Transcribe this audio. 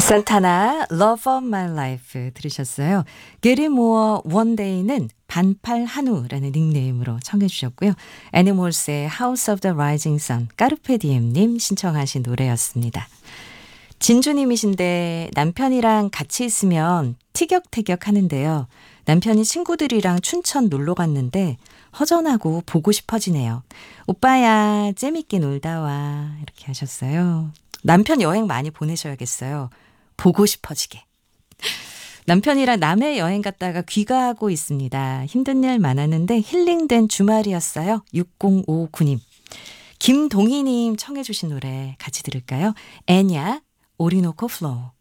산타나 Love of My Life 들으셨어요. 게리 모어 원데이는 반팔 한우라는 닉네임으로 청해 주셨고요. 애니멀스의 House of the Rising Sun 까르페 디엠님 신청하신 노래였습니다. 진주님이신데 남편이랑 같이 있으면 티격태격 하는데요. 남편이 친구들이랑 춘천 놀러 갔는데 허전하고 보고 싶어지네요. 오빠야 재밌게 놀다 와 이렇게 하셨어요. 남편 여행 많이 보내셔야겠어요. 보고 싶어지게. 남편이랑 남해 여행 갔다가 귀가하고 있습니다. 힘든 일 많았는데 힐링된 주말이었어요. 6059님. 김동희님 청해 주신 노래 같이 들을까요? 애냐 오리노코 플로우.